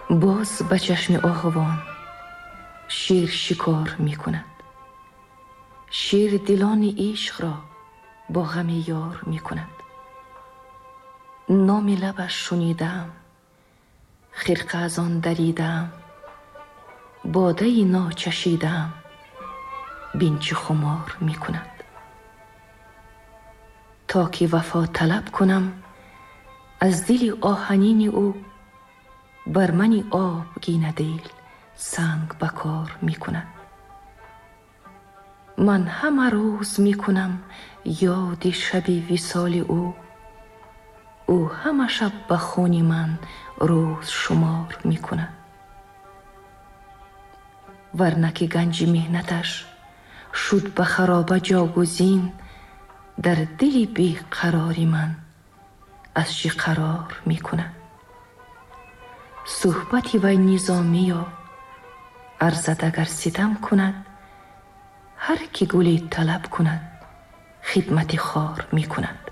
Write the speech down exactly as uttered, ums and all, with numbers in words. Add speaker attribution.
Speaker 1: باز به چشم آهوان شیر شکار می کند. شیر دلان عشق را با غم یار می کند. نام لبش شنیدم، خرقه از آن دریدم، باده نا چشیدم، بین چه خمار می کند. تا که وفا طلب کنم از دل آهنین او، بر من آبگین دل سنگ بکار می کند. من همه روز می کنم یاد شب وصال او، او همه شب به خون من روز شمار می کند. ورنه که گنج مهنتش شد به خرابه جاگزین، در دل بی قراری من از چه قرار می کند. صحبت وی نظامی یا ارزد اگر ستم کند، هر که گلی طلب کند خدمت خار می کند.